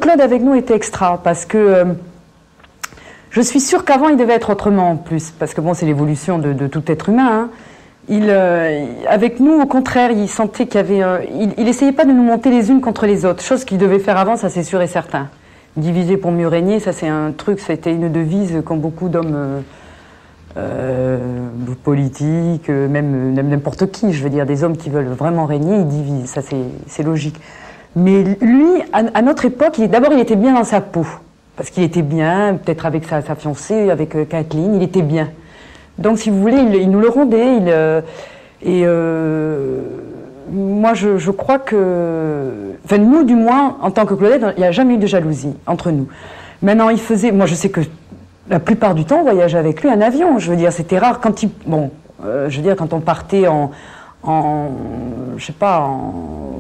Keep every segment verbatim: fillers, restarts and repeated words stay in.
Claude avec nous était extra, parce que euh, je suis sûre qu'avant il devait être autrement en plus, parce que bon, c'est l'évolution de, de tout être humain. Hein. Il, euh, avec nous, au contraire, il sentait qu'il y avait... Euh, il, il essayait pas de nous monter les unes contre les autres, chose qu'il devait faire avant, ça c'est sûr et certain. Diviser pour mieux régner, ça c'est un truc, c'était une devise qu'ont beaucoup d'hommes euh, euh, politiques, même n'importe qui, je veux dire, des hommes qui veulent vraiment régner, ils divisent, ça c'est logique. Mais lui, à, à notre époque, d'abord il était bien dans sa peau, parce qu'il était bien, peut-être avec sa, sa fiancée, avec euh, Kathleen, il était bien. Donc si vous voulez, il, il nous le rendait, il, euh, et... Euh, moi, je, je crois que... Enfin, nous, du moins, en tant que Claudette, il n'y a jamais eu de jalousie entre nous. Maintenant, il faisait... Moi, je sais que la plupart du temps, on voyageait avec lui en avion. Je veux dire, c'était rare quand il... Bon, euh, je veux dire, quand on partait en... en je sais pas, en...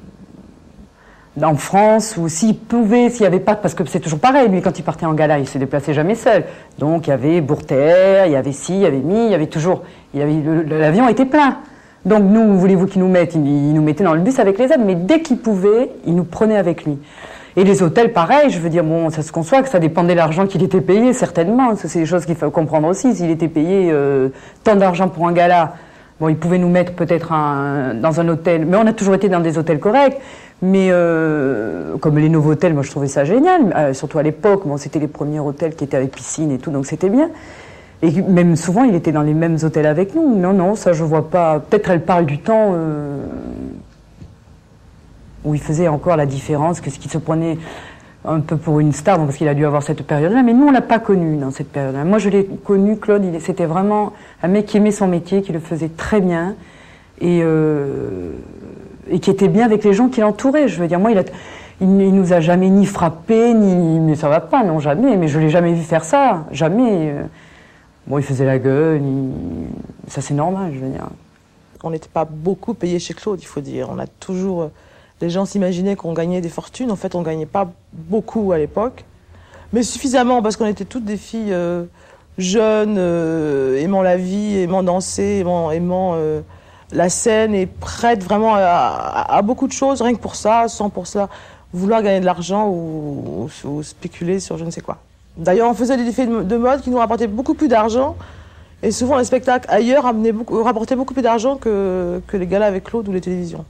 en France, ou s'il pouvait, s'il n'y avait pas... Parce que c'est toujours pareil, lui, quand il partait en gala, il ne se déplaçait jamais seul. Donc, il y avait Bourter, il y avait ci, il y avait mi, il y avait toujours... L'avion était plein. Donc nous, voulez-vous qu'il nous mette, il, il nous mettait dans le bus avec les hommes, mais dès qu'il pouvait, il nous prenait avec lui. Et les hôtels, pareil, je veux dire, bon, ça se conçoit que ça dépendait de l'argent qu'il était payé, certainement. C'est des choses qu'il faut comprendre aussi. S'il était payé euh, tant d'argent pour un gala, bon, il pouvait nous mettre peut-être dans un hôtel, mais on a toujours été dans des hôtels corrects. Mais euh, comme les Novotel, moi je trouvais ça génial, euh, surtout à l'époque, bon, c'était les premiers hôtels qui étaient avec piscine et tout, donc c'était bien. Et même souvent, il était dans les mêmes hôtels avec nous. Non, non, ça je vois pas. Peut-être elle parle du temps euh, où il faisait encore la différence, que ce qui se prenait un peu pour une star, parce qu'il a dû avoir cette période-là. Mais nous, on l'a pas connu dans cette période-là. Moi, je l'ai connu, Claude. C'était vraiment un mec qui aimait son métier, qui le faisait très bien et, euh, et qui était bien avec les gens qui l'entouraient. Je veux dire, moi, il a, il, il nous a jamais ni frappé, ni mais ça va pas, non jamais. Mais je l'ai jamais vu faire ça, jamais. Bon, il faisait la gueule, il... ça c'est normal, je veux dire. On n'était pas beaucoup payé chez Claude, il faut dire. On a toujours... Les gens s'imaginaient qu'on gagnait des fortunes. En fait, on ne gagnait pas beaucoup à l'époque. Mais suffisamment, parce qu'on était toutes des filles euh, jeunes, euh, aimant la vie, aimant danser, aimant, aimant euh, la scène et prêtes vraiment à, à, à beaucoup de choses, rien que pour ça, sans pour ça vouloir gagner de l'argent ou, ou, ou spéculer sur je ne sais quoi. D'ailleurs, on faisait des défilés de mode qui nous rapportaient beaucoup plus d'argent. Et souvent, les spectacles ailleurs beaucoup, rapportaient beaucoup plus d'argent que, que les galas avec Claude ou les télévisions.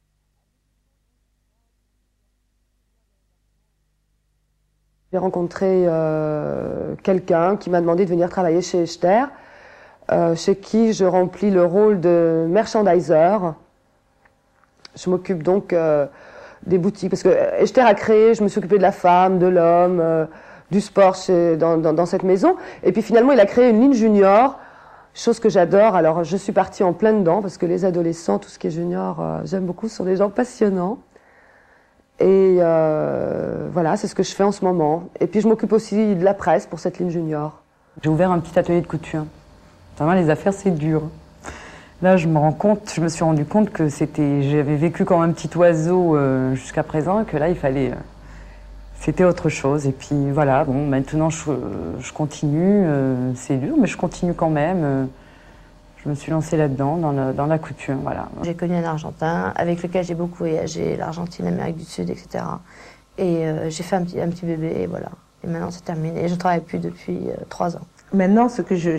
J'ai rencontré euh, quelqu'un qui m'a demandé de venir travailler chez Echter, euh, chez qui je remplis le rôle de merchandiser. Je m'occupe donc euh, des boutiques, parce que Echter a créé, je me suis occupée de la femme, de l'homme, euh, du sport chez, dans, dans, dans cette maison. Et puis finalement, il a créé une ligne junior, chose que j'adore. Alors je suis partie en plein dedans, parce que les adolescents, tout ce qui est junior, euh, j'aime beaucoup, ce sont des gens passionnants. Et euh, voilà, c'est ce que je fais en ce moment. Et puis je m'occupe aussi de la presse pour cette ligne junior. J'ai ouvert un petit atelier de couture. Vraiment, les affaires, c'est dur. Là, je me rends compte, je me suis rendu compte que c'était, j'avais vécu comme un petit oiseau euh, jusqu'à présent, et que là, il fallait... Euh, C'était autre chose. Et puis voilà, bon, maintenant je, je continue, euh, c'est dur, mais je continue quand même. Euh, je me suis lancée là-dedans, dans, le, dans la couture, voilà. J'ai connu un Argentin avec lequel j'ai beaucoup voyagé, l'Argentine, l'Amérique du Sud, et cetera. Et euh, j'ai fait un petit, un petit bébé, et voilà. Et maintenant c'est terminé. Je ne travaille plus depuis euh, trois ans. Maintenant, ce que je